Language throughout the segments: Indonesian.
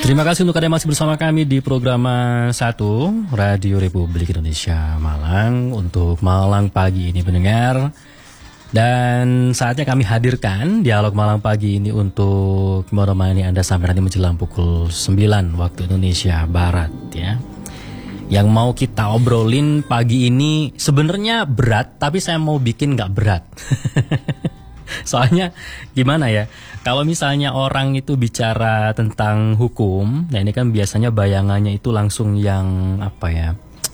Terima kasih untuk Anda masih bersama kami di program 1 Radio Republik Indonesia Malang untuk Malang Pagi ini pendengar. Dan saatnya kami hadirkan dialog Malang Pagi ini untuk menemani Anda sampai nanti menjelang pukul 9 waktu Indonesia Barat ya. Yang mau kita obrolin pagi ini sebenarnya berat, tapi saya mau bikin gak berat. Soalnya gimana ya, kalau misalnya orang itu bicara tentang hukum, nah ini kan biasanya bayangannya itu langsung yang apa ya,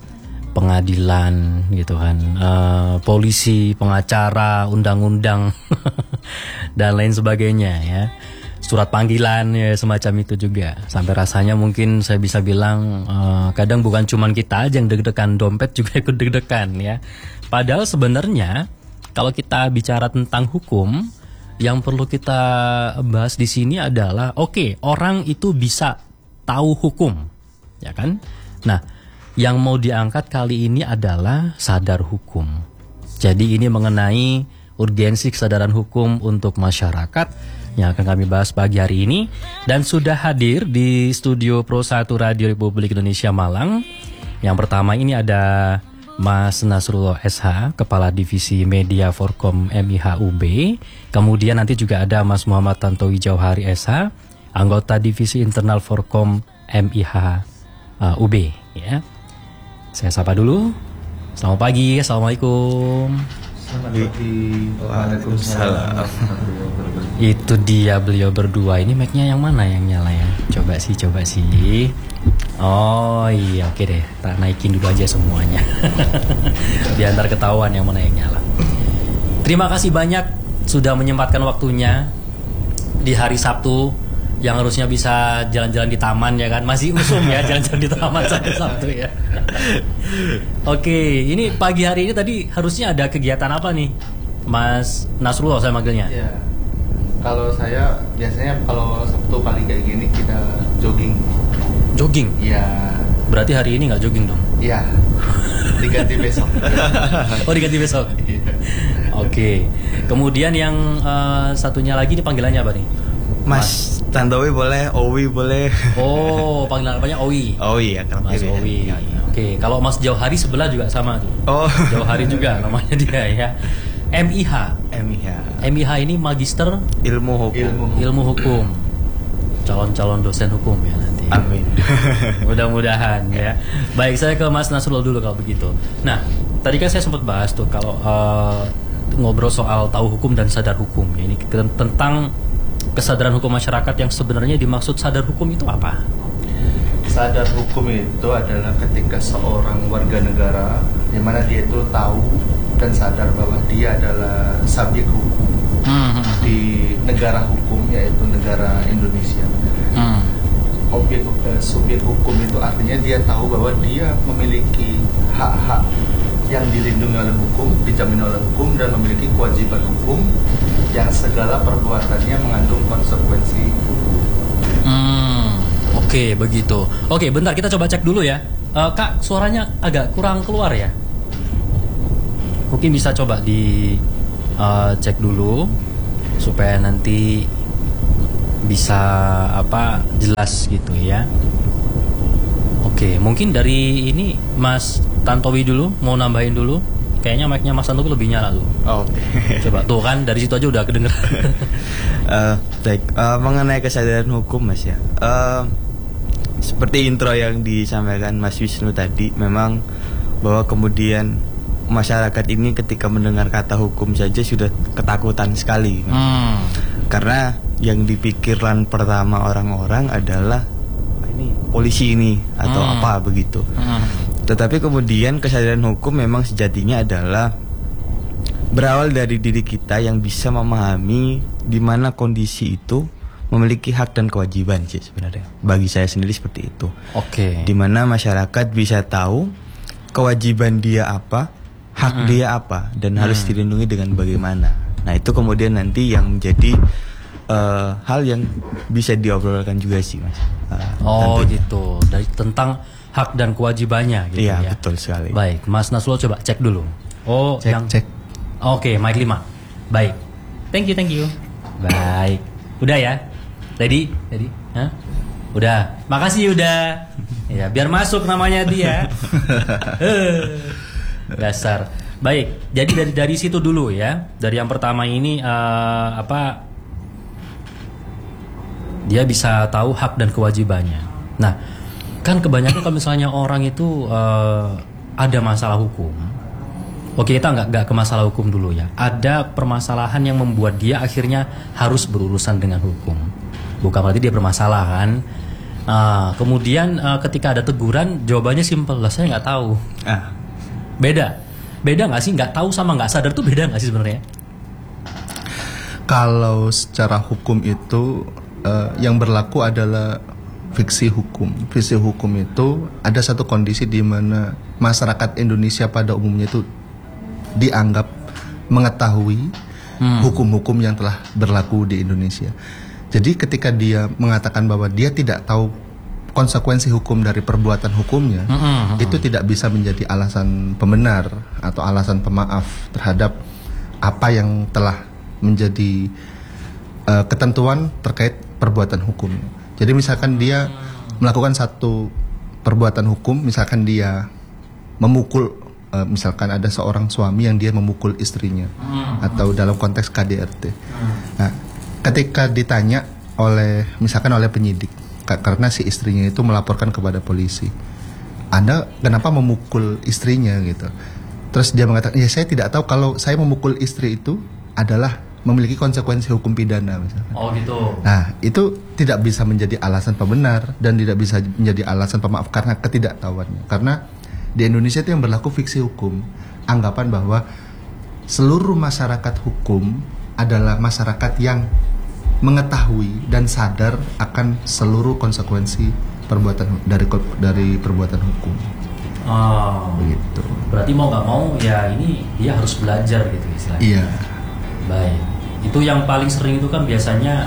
pengadilan gitu kan, polisi, pengacara, undang-undang dan lain sebagainya ya, surat panggilan ya semacam itu juga. Sampai rasanya mungkin saya bisa bilang kadang bukan cuman kita aja yang deg-degan, dompet juga ikut deg-degan ya. Padahal sebenarnya kalau kita bicara tentang hukum, yang perlu kita bahas di sini adalah orang itu bisa tahu hukum, ya kan? Nah, yang mau diangkat kali ini adalah sadar hukum. Jadi ini mengenai urgensi kesadaran hukum untuk masyarakat yang akan kami bahas pagi hari ini, dan sudah hadir di studio Pro 1 Radio Republik Indonesia Malang. Yang pertama ini ada Mas Nasrullah SH, Kepala Divisi Media Forkom MIH UB. Kemudian nanti juga ada Mas Muhammad Tantowi Jauhari SH, Anggota Divisi Internal Forkom MIH UB ya. Saya sapa dulu. Selamat pagi, Assalamualaikum. Selamat pagi. Waalaikumsalam. Itu dia beliau berdua. Ini mic-nya yang mana yang nyala ya? Coba sih. Oh iya, oke deh, tak naikin dulu aja semuanya. Biar ketahuan yang mana yang nyala. Terima kasih banyak sudah menyempatkan waktunya di hari Sabtu yang harusnya bisa jalan-jalan di taman ya kan. Masih usum ya jalan-jalan di taman sampai Sabtu ya. Oke, ini pagi hari ini tadi harusnya ada kegiatan apa nih, Mas Nasrullah saya manggilnya? Iya. Kalau saya biasanya kalau Sabtu pagi kayak gini kita jogging. Jogging? Iya. Berarti hari ini nggak jogging dong? Iya. Diganti besok. Oh, diganti besok. Iya. Oke. Kemudian yang satunya lagi ini panggilannya apa nih? Mas Tantowi boleh, Owi boleh. Oh, panggilan apanya Owi? Owi ya, Mas Owi. Oke, kalau Mas Jauhari sebelah juga sama tuh. Oh, Jauhari juga namanya dia ya. MIH. MIH ini Magister Ilmu Hukum. Calon dosen hukum ya nanti. Amin. Mudah-mudahan ya. Baik, saya ke Mas Nasrullah dulu kalau begitu. Nah, tadi kan saya sempat bahas tuh kalau ngobrol soal tahu hukum dan sadar hukum. Ya, ini tentang kesadaran hukum masyarakat yang sebenarnya dimaksud sadar hukum itu apa? Sadar hukum itu adalah ketika seorang warga negara di mana dia itu tahu dan sadar bahwa dia adalah subjek hukum di negara hukum, yaitu negara Indonesia. Subjek hukum itu artinya dia tahu bahwa dia memiliki hak-hak yang dilindungi oleh hukum, dijamin oleh hukum, dan memiliki kewajiban hukum yang segala perbuatannya mengandung konsekuensi hukum. Oke, begitu. Oke, bentar kita coba cek dulu ya. Kak, suaranya agak kurang keluar ya. Mungkin bisa coba di cek dulu supaya nanti bisa jelas gitu ya. Oke, mungkin dari ini Mas Tantowi dulu mau nambahin dulu. Kayaknya mic-nya Mas Tantowi lebih nyala tuh. Oke. Coba tuh kan dari situ aja udah kedengeran. Baik, mengenai kesadaran hukum Mas ya. Seperti intro yang disampaikan Mas Wisnu tadi, memang bahwa kemudian masyarakat ini ketika mendengar kata hukum saja sudah ketakutan sekali. Karena yang dipikirkan pertama orang-orang adalah ini polisi ini atau apa begitu. Tetapi kemudian kesadaran hukum memang sejatinya adalah berawal dari diri kita yang bisa memahami di mana kondisi itu memiliki hak dan kewajiban sih sebenarnya. Bagi saya sendiri seperti itu. Oke. Di mana masyarakat bisa tahu kewajiban dia apa, hak dia apa, dan harus dilindungi dengan bagaimana. Nah itu kemudian nanti yang menjadi hal yang bisa diobrolkan juga sih Mas. Tentunya. Gitu. Dari tentang hak dan kewajibannya gitu ya. Iya, betul sekali. Baik, Mas Nasrullah coba cek dulu. Oh, cek. Oke, mic 5. Baik. Thank you. Baik. Udah ya? Ready? Hah? Udah, makasih Yuda. Ya, biar masuk namanya dia. Dasar. Baik, jadi dari situ dulu ya. Dari yang pertama ini dia bisa tahu hak dan kewajibannya. Nah, kan kebanyakan kalau misalnya orang itu ada masalah hukum. Oke, kita nggak ke masalah hukum dulu ya. Ada permasalahan yang membuat dia akhirnya harus berurusan dengan hukum. Bukan berarti dia bermasalah kan. Kemudian ketika ada teguran, jawabannya simpel lah, saya nggak tahu. Beda nggak sih? Nggak tahu sama nggak sadar tuh beda nggak sih sebenarnya? Kalau secara hukum itu yang berlaku adalah fiksi hukum. Fiksi hukum itu ada satu kondisi di mana masyarakat Indonesia pada umumnya itu dianggap mengetahui hukum-hukum yang telah berlaku di Indonesia. Jadi ketika dia mengatakan bahwa dia tidak tahu konsekuensi hukum dari perbuatan hukumnya, itu tidak bisa menjadi alasan pembenar atau alasan pemaaf terhadap apa yang telah menjadi ketentuan terkait perbuatan hukum. Jadi misalkan dia melakukan satu perbuatan hukum, misalkan dia memukul, misalkan ada seorang suami yang dia memukul istrinya, atau dalam konteks KDRT. Nah, ketika ditanya misalkan oleh penyidik, karena si istrinya itu melaporkan kepada polisi, Anda kenapa memukul istrinya gitu. Terus dia mengatakan, ya saya tidak tahu kalau saya memukul istri itu adalah memiliki konsekuensi hukum pidana misalkan. Oh gitu. Nah, itu tidak bisa menjadi alasan pembenar dan tidak bisa menjadi alasan pemaaf karena ketidaktahuannya. Karena di Indonesia itu yang berlaku fiksi hukum, anggapan bahwa seluruh masyarakat hukum adalah masyarakat yang mengetahui dan sadar akan seluruh konsekuensi perbuatan dari perbuatan hukum. Begitu. Berarti mau nggak mau ya ini dia harus belajar gitu istilahnya. Iya. Baik. Itu yang paling sering itu kan biasanya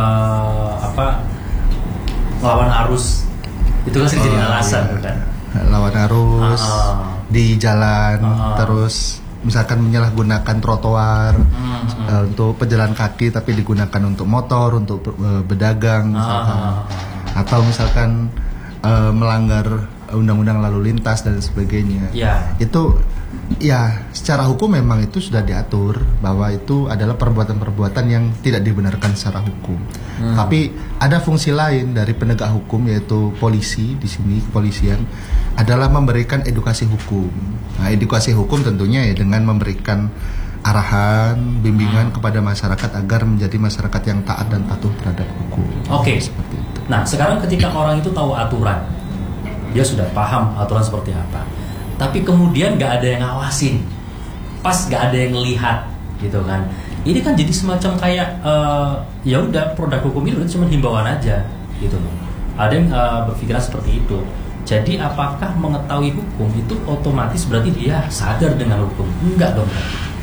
lawan arus. Itu kan sering jadi alasan kan. Lawan arus di jalan, terus misalkan menyalahgunakan trotoar untuk pejalan kaki tapi digunakan untuk motor, untuk berdagang misalkan. Atau misalkan melanggar undang-undang lalu lintas dan sebagainya. Itu ya secara hukum memang itu sudah diatur bahwa itu adalah perbuatan-perbuatan yang tidak dibenarkan secara hukum. Tapi ada fungsi lain dari penegak hukum, yaitu polisi di sini, kepolisian adalah memberikan edukasi hukum. Nah, edukasi hukum tentunya ya dengan memberikan arahan, bimbingan kepada masyarakat agar menjadi masyarakat yang taat dan patuh terhadap hukum. Oke. Seperti itu. Nah, sekarang ketika orang itu tahu aturan, dia sudah paham aturan seperti apa. Tapi kemudian nggak ada yang ngawasin, pas nggak ada yang ngelihat, gitu kan? Ini kan jadi semacam kayak ya udah produk hukum itu cuma himbauan aja, gitu loh. Ada yang berpikiran seperti itu. Jadi apakah mengetahui hukum itu otomatis berarti dia sadar dengan hukum? Enggak dong.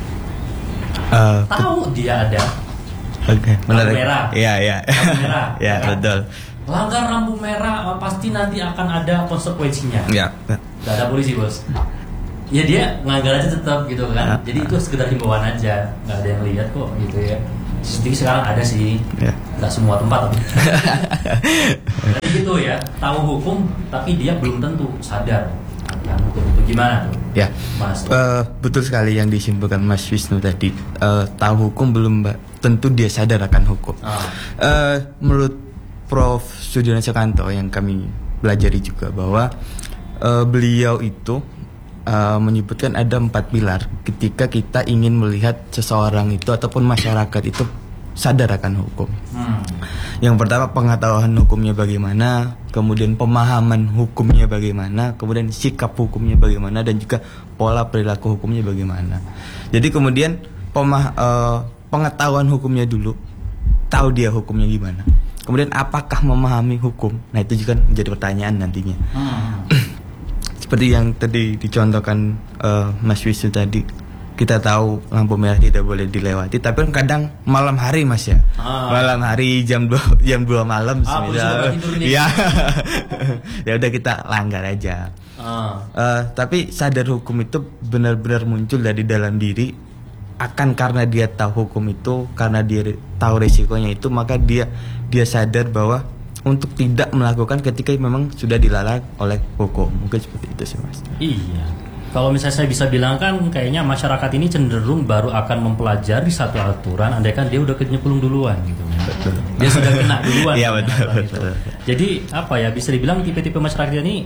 Tahu dia ada. Oke, lampu merah. Iya. Lampu merah. Iya, betul. Langgar lampu merah pasti nanti akan ada konsekuensinya. Iya. Gak ada polisi bos. Ya dia ngelanggar aja tetap gitu kan. Jadi itu sekedar himbauan aja, nggak ada yang lihat kok gitu ya. CCTV sekarang ada sih, nggak semua tempat tapi. Jadi gitu ya, tahu hukum tapi dia belum tentu sadar akan hukum itu. Gimana tuh? Ya, Mas. Betul sekali yang disimpulkan Mas Wisnu tadi. Tahu hukum belum tentu dia sadar akan hukum. Menurut Prof. Sudirman Sukanto yang kami pelajari juga bahwa beliau itu menyebutkan ada 4 pilar ketika kita ingin melihat seseorang itu ataupun masyarakat itu sadar akan hukum. Yang pertama, pengetahuan hukumnya bagaimana, kemudian pemahaman hukumnya bagaimana, kemudian sikap hukumnya bagaimana, dan juga pola perilaku hukumnya bagaimana. Jadi kemudian pengetahuan hukumnya dulu, tahu dia hukumnya gimana. Kemudian apakah memahami hukum? Nah, itu juga menjadi pertanyaan nantinya. Seperti yang tadi dicontohkan Mas Wisnu tadi, kita tahu lampu merah tidak boleh dilewati, tapi kan kadang malam hari Mas ya, malam hari jam 2 malam, ya, ya udah kita langgar aja. Tapi sadar hukum itu benar-benar muncul dari dalam diri, akan karena dia tahu hukum itu, karena dia tahu resikonya itu, maka dia sadar bahwa untuk tidak melakukan ketika memang sudah dilarang oleh hukum. Mungkin seperti itu sih Mas. Iya. Kalau misalnya saya bisa bilang kan kayaknya masyarakat ini cenderung baru akan mempelajari satu aturan andaikan dia udah nyemplung duluan gitu. Betul. Dia sudah kena duluan. Iya betul. Jadi apa ya, bisa dibilang tipe-tipe masyarakat ini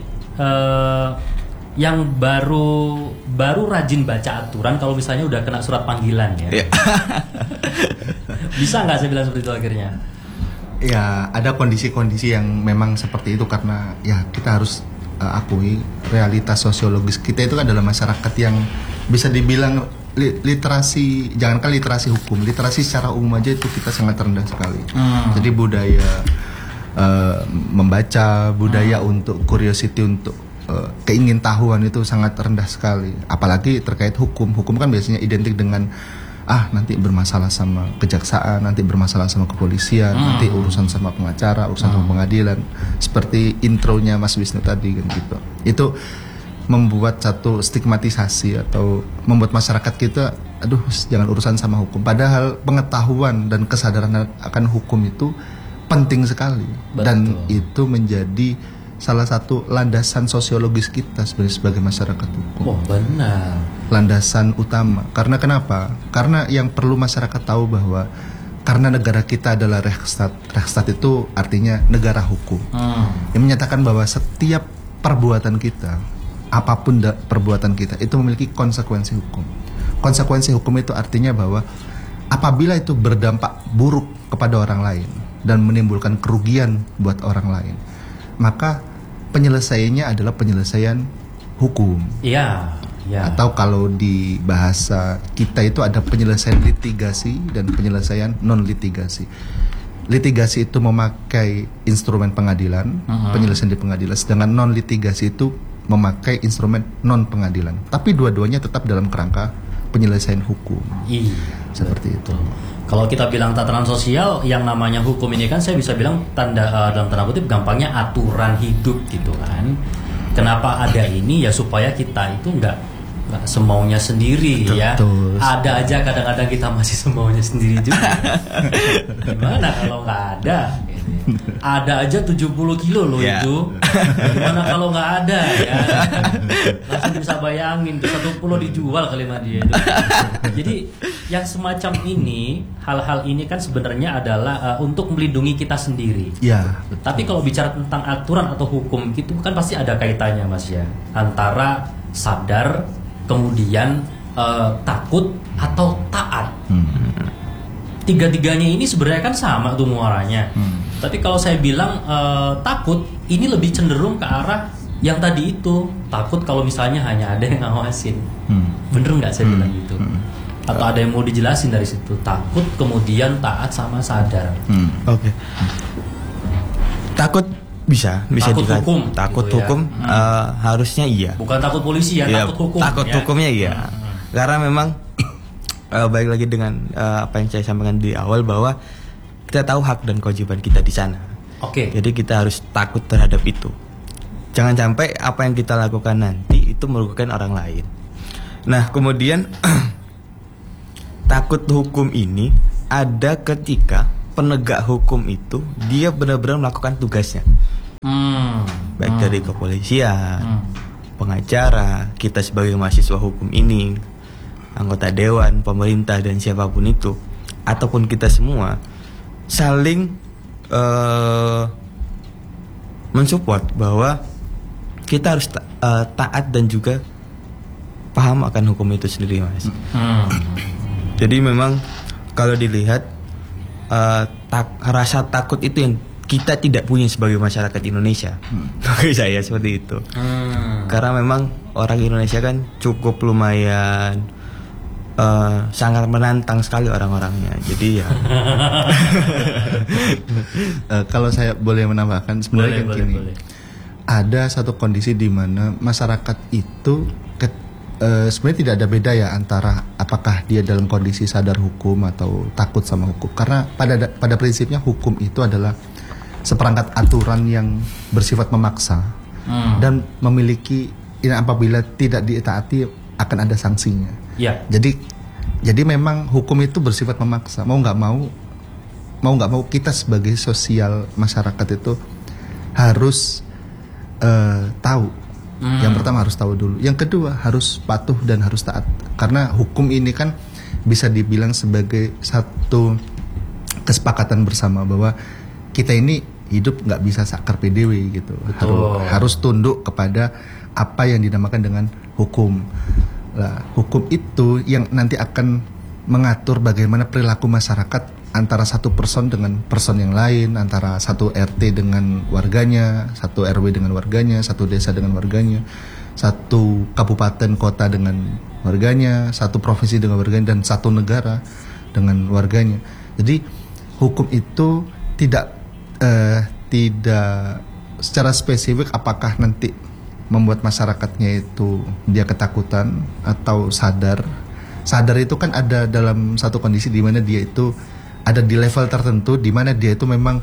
yang baru rajin baca aturan kalau misalnya udah kena surat panggilan ya. Bisa nggak saya bilang seperti itu akhirnya? Ya, ada kondisi-kondisi yang memang seperti itu karena ya kita harus akui realitas sosiologis kita itu kan adalah masyarakat yang bisa dibilang literasi, jangankan literasi hukum, literasi secara umum aja itu kita sangat rendah sekali. Jadi budaya membaca, budaya untuk curiosity, untuk keingintahuan itu sangat rendah sekali. Apalagi terkait hukum. Hukum kan biasanya identik dengan nanti bermasalah sama kejaksaan, nanti bermasalah sama kepolisian, nanti urusan sama pengacara, urusan sama pengadilan. Seperti intronya Mas Wisnu tadi kan gitu. Itu membuat satu stigmatisasi atau membuat masyarakat kita, aduh jangan urusan sama hukum. Padahal pengetahuan dan kesadaran akan hukum itu penting sekali. Betul. Dan itu menjadi salah satu landasan sosiologis kita sebagai masyarakat hukum. Oh benar. Landasan utama. Karena kenapa? Karena yang perlu masyarakat tahu bahwa karena negara kita adalah Rechtsstaat. Rechtsstaat itu artinya negara hukum. Yang menyatakan bahwa setiap perbuatan kita, apapun perbuatan kita itu memiliki konsekuensi hukum. Konsekuensi hukum itu artinya bahwa apabila itu berdampak buruk kepada orang lain dan menimbulkan kerugian buat orang lain, maka penyelesaiannya adalah penyelesaian hukum. Iya. Atau kalau di bahasa kita itu ada penyelesaian litigasi dan penyelesaian non litigasi. Litigasi itu memakai instrumen pengadilan, penyelesaian di pengadilan, sedangkan non litigasi itu memakai instrumen non pengadilan. Tapi dua-duanya tetap dalam kerangka penyelesaian hukum. Iya. Seperti itu. Kalau kita bilang tatanan sosial, yang namanya hukum ini kan saya bisa bilang dalam tanda kutip gampangnya aturan hidup gitu kan. Kenapa ada ini ya supaya kita itu nggak semaunya sendiri. Betul. Ya. Ada aja kadang-kadang kita masih semaunya sendiri juga. Gimana kalau nggak ada? Ada aja 70 kilo loh itu. Gimana kalau nggak ada ya? Langsung bisa bayangin tuh 1 pulau dijual kali sama dia itu. Jadi yang semacam ini, hal-hal ini kan sebenarnya adalah untuk melindungi kita sendiri. Ya. Tapi kalau bicara tentang aturan atau hukum itu kan pasti ada kaitannya Mas ya, antara sadar kemudian takut atau taat. Tiga-tiganya ini sebenarnya kan sama tuh muaranya. Tapi kalau saya bilang takut, ini lebih cenderung ke arah yang tadi itu. Takut kalau misalnya hanya ada yang ngawasin. Bener nggak saya bilang gitu? Atau ada yang mau dijelasin dari situ? Takut kemudian taat sama sadar. Oke. Takut bisa takut juga hukum, takut gitu hukum ya. Harusnya iya. Bukan takut polisi ya, takut hukum. Takut ya? Hukumnya iya. Karena memang baik lagi dengan apa yang saya sampaikan di awal bahwa kita tahu hak dan kewajiban kita di sana. Oke. Jadi kita harus takut terhadap itu. Jangan sampai apa yang kita lakukan nanti itu merugikan orang lain. Nah, kemudian takut hukum ini ada ketika penegak hukum itu dia benar-benar melakukan tugasnya. Baik dari kepolisian, pengacara, kita sebagai mahasiswa hukum ini, anggota dewan, pemerintah dan siapapun itu, ataupun kita semua saling mensupport bahwa kita harus taat dan juga paham akan hukum itu sendiri, Mas. Jadi memang kalau dilihat rasa takut itu yang kita tidak punya sebagai masyarakat Indonesia. Bagi saya seperti itu. Karena memang orang Indonesia kan cukup lumayan sangat menantang sekali orang-orangnya. Jadi ya kalau saya boleh menambahkan sebenarnya boleh. Ada satu kondisi di mana masyarakat itu sebenarnya tidak ada beda ya antara apakah dia dalam kondisi sadar hukum atau takut sama hukum. Karena pada prinsipnya hukum itu adalah seperangkat aturan yang bersifat memaksa dan memiliki apabila tidak ditaati akan ada sanksinya. Ya. Jadi memang hukum itu bersifat memaksa. Mau nggak mau kita sebagai sosial masyarakat itu harus tahu. Yang pertama harus tahu dulu. Yang kedua harus patuh dan harus taat. Karena hukum ini kan bisa dibilang sebagai satu kesepakatan bersama bahwa kita ini hidup nggak bisa sakar PDW gitu. Harus tunduk kepada apa yang dinamakan dengan hukum. Nah, hukum itu yang nanti akan mengatur bagaimana perilaku masyarakat antara satu person dengan person yang lain, antara satu RT dengan warganya, satu RW dengan warganya, satu desa dengan warganya, satu kabupaten kota dengan warganya, satu provinsi dengan warganya, dan satu negara dengan warganya. Jadi hukum itu tidak secara spesifik apakah nanti membuat masyarakatnya itu dia ketakutan atau sadar. Sadar itu kan ada dalam satu kondisi di mana dia itu ada di level tertentu di mana dia itu memang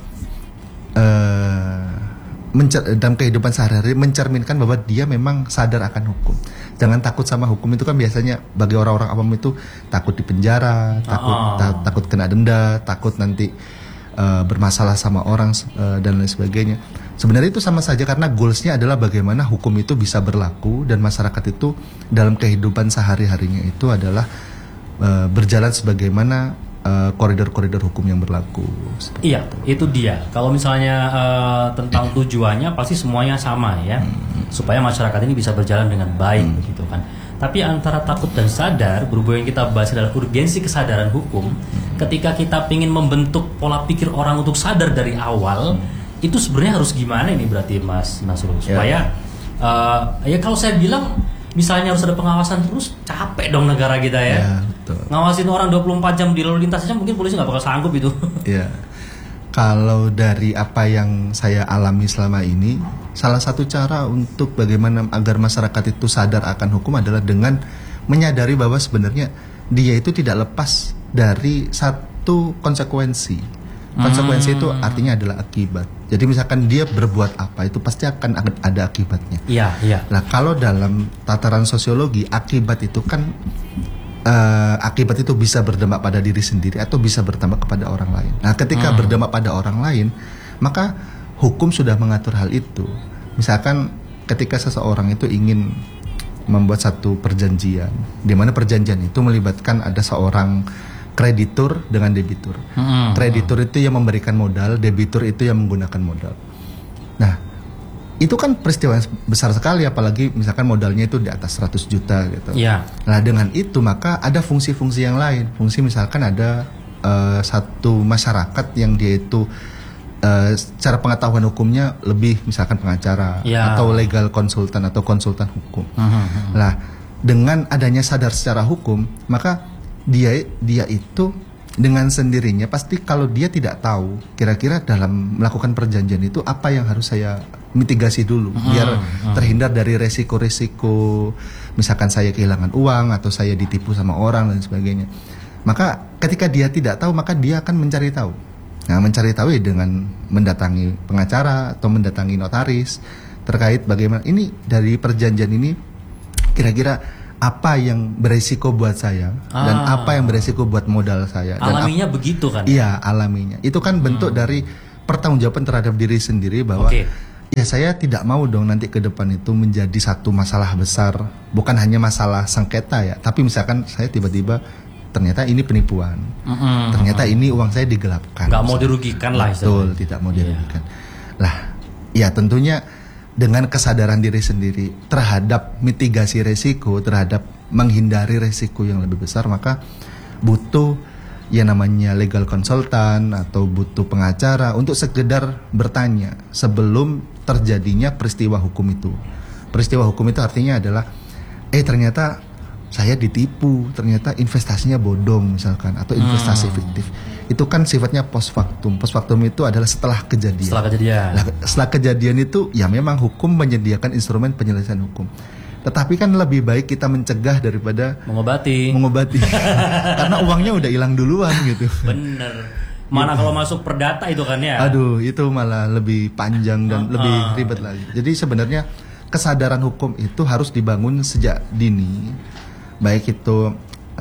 dalam kehidupan sehari-hari mencerminkan bahwa dia memang sadar akan hukum. Jangan takut sama hukum itu kan biasanya bagi orang-orang awam itu takut di penjara, takut kena denda, takut nanti bermasalah sama orang dan lain sebagainya. Sebenarnya itu sama saja karena goalsnya adalah bagaimana hukum itu bisa berlaku dan masyarakat itu dalam kehidupan sehari-harinya itu adalah berjalan sebagaimana koridor-koridor hukum yang berlaku. Iya, itu dia. Kalau misalnya tentang tujuannya pasti semuanya sama ya, supaya masyarakat ini bisa berjalan dengan baik begitu kan. Tapi antara takut dan sadar, berhubung yang kita bahas adalah urgensi kesadaran hukum. Ketika kita ingin membentuk pola pikir orang untuk sadar dari awal, itu sebenarnya harus gimana ini berarti Mas Nasrul? Supaya ya kalau saya bilang misalnya harus ada pengawasan terus, capek dong negara kita ya. Betul. Ngawasin orang 24 jam di lalu lintas aja mungkin polisi nggak bakal sanggup itu. Iya. Kalau dari apa yang saya alami selama ini, salah satu cara untuk bagaimana agar masyarakat itu sadar akan hukum adalah dengan menyadari bahwa sebenarnya dia itu tidak lepas dari satu konsekuensi. Konsekuensi itu artinya adalah akibat. Jadi misalkan dia berbuat apa itu pasti akan ada akibatnya. Iya. Nah kalau dalam tataran sosiologi akibat itu kan akibat itu bisa berdampak pada diri sendiri atau bisa berdampak kepada orang lain. Nah ketika berdampak pada orang lain, maka hukum sudah mengatur hal itu. Misalkan ketika seseorang itu ingin membuat satu perjanjian, di mana perjanjian itu melibatkan ada seorang kreditur dengan debitur. Kreditur itu yang memberikan modal, debitur itu yang menggunakan modal. Nah, itu kan peristiwa yang besar sekali, apalagi misalkan modalnya itu di atas 100 juta gitu. Yeah. Nah, dengan itu maka ada fungsi-fungsi yang lain. Fungsi misalkan ada satu masyarakat yang dia itu secara pengetahuan hukumnya lebih misalkan pengacara atau legal konsultan atau konsultan hukum. Nah, dengan adanya sadar secara hukum, maka dia itu dengan sendirinya pasti kalau dia tidak tahu kira-kira dalam melakukan perjanjian itu apa yang harus saya mitigasi dulu biar terhindar dari resiko-resiko misalkan saya kehilangan uang atau saya ditipu sama orang dan sebagainya. Maka ketika dia tidak tahu maka dia akan mencari tahu. Nah, mencari tahu ya dengan mendatangi pengacara atau mendatangi notaris terkait bagaimana ini dari perjanjian ini kira-kira apa yang beresiko buat saya dan apa yang beresiko buat modal saya. Alaminya begitu kan? Iya, alaminya. Itu kan bentuk dari pertanggungjawaban terhadap diri sendiri bahwa ya saya tidak mau dong nanti ke depan itu menjadi satu masalah besar, bukan hanya masalah sengketa ya, tapi misalkan saya tiba-tiba ternyata ini penipuan, ternyata ini uang saya digelapkan. Nggak mau dirugikan lah. Betul, tidak mau dirugikan. Lah, ya tentunya dengan kesadaran diri sendiri terhadap mitigasi resiko, terhadap menghindari resiko yang lebih besar, maka butuh yang namanya legal konsultan atau butuh pengacara untuk sekedar bertanya sebelum terjadinya peristiwa hukum itu. Peristiwa hukum itu artinya adalah ternyata saya ditipu, ternyata investasinya bodong misalkan atau investasi fiktif. Itu kan sifatnya post factum. Post factum itu adalah setelah kejadian. Setelah kejadian itu ya memang hukum menyediakan instrumen penyelesaian hukum. Tetapi kan lebih baik kita mencegah daripada mengobati. Karena uangnya udah hilang duluan gitu. Bener. Mana kalau masuk perdata itu kan ya. Aduh, itu malah lebih panjang dan lebih ribet lagi. Jadi sebenarnya kesadaran hukum itu harus dibangun sejak dini. Baik itu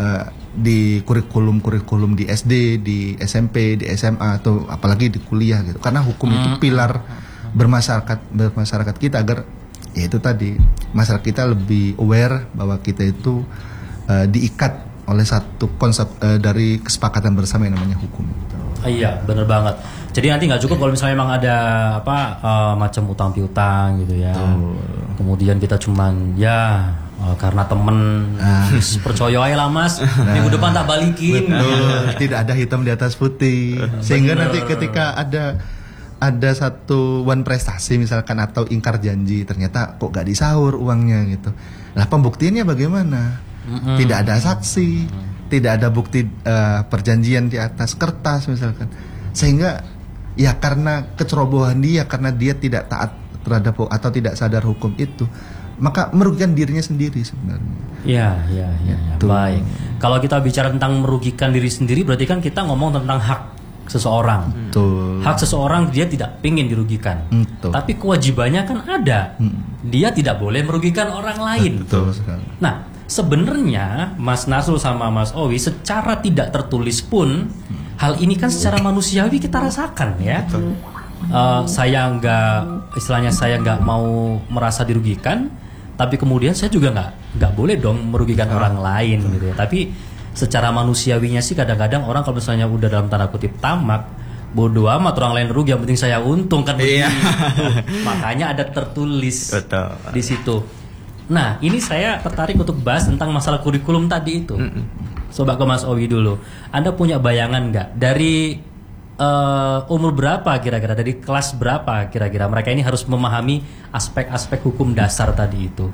di kurikulum di SD, di SMP, di SMA atau apalagi di kuliah gitu. Karena hukum itu bermasyarakat kita agar ya itu tadi masyarakat kita lebih aware bahwa kita itu diikat oleh satu konsep dari kesepakatan bersama yang namanya hukum. Iya, benar banget. Jadi nanti nggak cukup kalau misalnya memang ada macam utang piutang gitu ya. Kemudian kita cuman karena temen percaya aja lah mas, minggu depan tak balikin. Tidak ada hitam di atas putih. Sehingga nanti ketika ada satu prestasi misalkan atau ingkar janji, ternyata kok gak disaur uangnya gitu. Nah pembuktiannya bagaimana? Tidak ada saksi, tidak ada bukti perjanjian di atas kertas misalkan. Sehingga ya karena kecerobohan dia, karena dia tidak taat terhadap atau tidak sadar hukum itu, maka merugikan dirinya sendiri sebenarnya. Iya. Baik. Kalau kita bicara tentang merugikan diri sendiri, berarti kan kita ngomong tentang hak seseorang. Betul. Hak seseorang dia tidak ingin dirugikan. Betul. Tapi kewajibannya kan ada. Dia tidak boleh merugikan orang lain. Betul sekali. Nah, sebenarnya Mas Nasrul sama Mas Owi secara tidak tertulis pun hal ini kan secara manusiawi kita rasakan ya. Saya nggak mau merasa dirugikan, tapi kemudian saya juga nggak boleh dong merugikan orang lain gitu ya. Tapi secara manusiawinya sih kadang-kadang orang kalau misalnya udah dalam tanda kutip tamak, bodoh amat orang lain rugi, yang penting saya untung kan begitu. Makanya ada tertulis di situ. Nah, ini saya tertarik untuk bahas tentang masalah kurikulum tadi itu. Coba ke Mas Owi dulu. Anda punya bayangan nggak dari umur berapa kira-kira, dari kelas berapa kira-kira mereka ini harus memahami aspek-aspek hukum dasar tadi itu?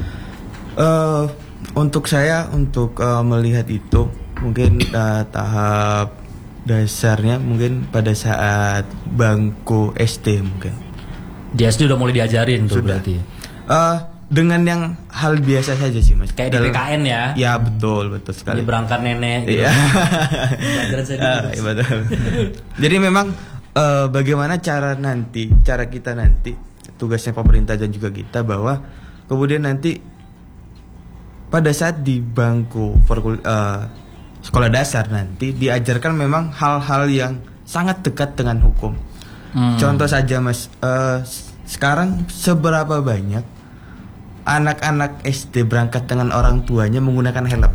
Untuk saya melihat itu mungkin tahap dasarnya mungkin pada saat bangku SD mungkin. Di SD udah mulai diajarin tuh berarti. Dengan yang hal biasa saja sih mas. Kayak di PKN ya? Ya betul sekali. Ini berangkat nenek. Gitu. Iya. Betul. Jadi memang bagaimana cara kita nanti tugasnya pemerintah dan juga kita, bahwa kemudian nanti pada saat di bangku sekolah dasar nanti diajarkan memang hal-hal yang sangat dekat dengan hukum. Contoh saja mas, sekarang seberapa banyak anak-anak SD berangkat dengan orang tuanya menggunakan helm?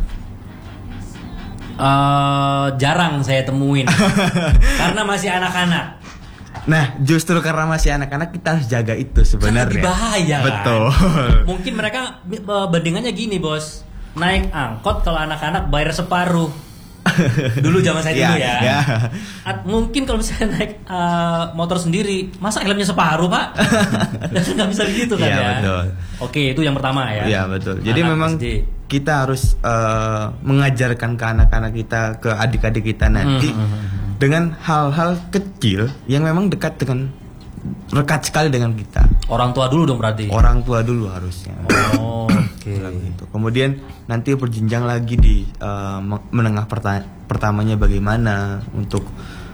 Jarang saya temuin karena masih anak-anak. Nah, justru karena masih anak-anak kita harus jaga itu sebenarnya. Sangat bahaya. Betul. Mungkin mereka bandingannya gini bos, naik angkot kalau anak-anak bayar separuh. Dulu zaman saya dulu ya. Mungkin kalau misalnya naik motor sendiri, masa helmnya separuh pak? Nggak bisa begitu kan ya. Betul. Oke, itu yang pertama ya. Iya betul. Jadi memang kita harus mengajarkan ke anak-anak kita, ke adik-adik kita nanti dengan hal-hal kecil yang memang dekat sekali dengan kita. Orang tua dulu dong berarti. Orang tua dulu harusnya. Oke. Kemudian nanti berjenjang lagi di menengah pertamanya bagaimana, untuk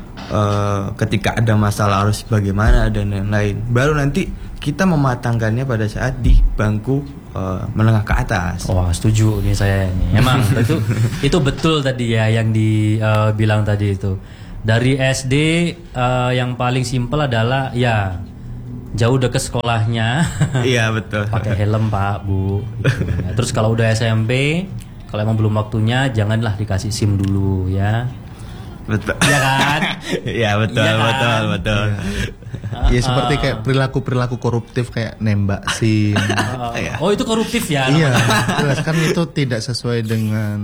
ketika ada masalah harus bagaimana dan lain-lain. Baru nanti kita mematangkannya pada saat di bangku menengah ke atas. Wah, setuju nih saya ini. Emang itu betul tadi ya yang dibilang tadi itu. Dari SD yang paling simpel adalah ya jauh deket sekolahnya. Iya betul. Pakai helm pak bu. Gitu. Nah, terus kalau udah SMP, kalau emang belum waktunya, janganlah dikasih SIM dulu ya. Betul. Iya kan? Iya betul, ya kan? betul. Ya seperti kayak perilaku koruptif kayak nembak SIM. Oh itu koruptif ya? Iya. Jelas kan itu tidak sesuai dengan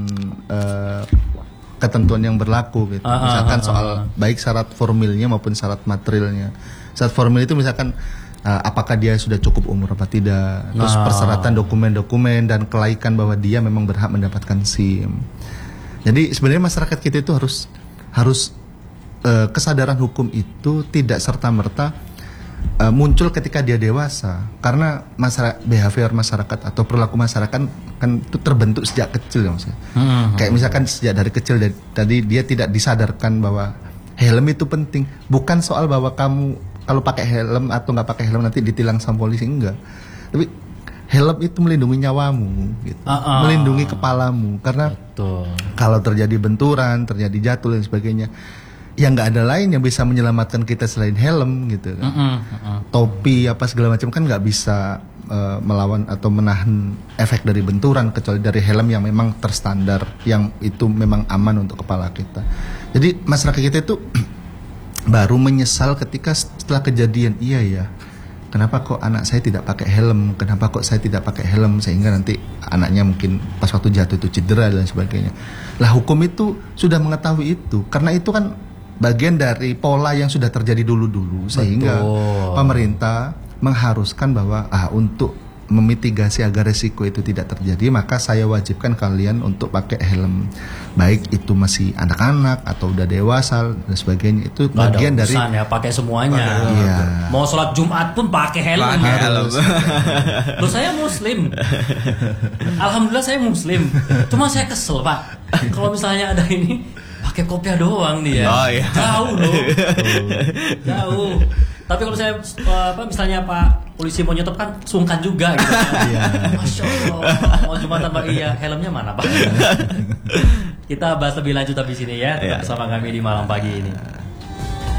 ketentuan yang berlaku gitu. Misalkan soal baik syarat formilnya maupun syarat materialnya. Syarat formil itu misalkan apakah dia sudah cukup umur apa tidak, terus persyaratan dokumen-dokumen dan kelaikan bahwa dia memang berhak mendapatkan SIM. Jadi sebenarnya masyarakat kita itu harus kesadaran hukum itu tidak serta-merta muncul ketika dia dewasa, karena behavior masyarakat atau perilaku masyarakat kan itu terbentuk sejak kecil ya maksudnya. Kayak misalkan sejak dari kecil tadi dia tidak disadarkan bahwa helm itu penting, bukan soal bahwa kamu kalau pakai helm atau nggak pakai helm nanti ditilang sama polisi, enggak. Tapi helm itu melindungi nyawamu, gitu. Melindungi kepalamu, karena kalau terjadi benturan, terjadi jatuh dan sebagainya, yang nggak ada lain yang bisa menyelamatkan kita selain helm gitu kan. Topi apa segala macam kan nggak bisa melawan atau menahan efek dari benturan kecuali dari helm yang memang terstandar, yang itu memang aman untuk kepala kita. Jadi masyarakat kita itu baru menyesal ketika setelah kejadian, iya ya, kenapa kok anak saya tidak pakai helm, kenapa kok saya tidak pakai helm, sehingga nanti anaknya mungkin pas waktu jatuh itu cedera dan sebagainya. Lah hukum itu sudah mengetahui itu, karena itu kan bagian dari pola yang sudah terjadi dulu-dulu, sehingga pemerintah mengharuskan bahwa untuk memitigasi agar resiko itu tidak terjadi, maka saya wajibkan kalian untuk pakai helm, baik itu masih anak-anak atau udah dewasa dan sebagainya. Itu Nggak bagian ada dari urusan ya, pakai semuanya. Iya. Mau sholat Jumat pun pakai helm. Loh, saya muslim. Alhamdulillah saya muslim. Cuma saya kesel, Pak, kalau misalnya ada ini pakai kopiah doang dia. Oh, iya. Jauh loh. Jauh. Tapi kalau saya misalnya Pak polisi mau nyetop kan sungkan juga gitu. Iya. Masya Allah. Mau Jumatan Pak, iya, helmnya mana Pak? Kita bahas lebih lanjut habis ini ya. Tetap bersama kami di Malam Pagi ini.